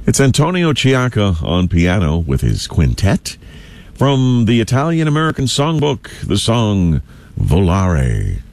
It's Antonio Ciacca on piano with his quintet. From the Italian-American songbook, the song Volare.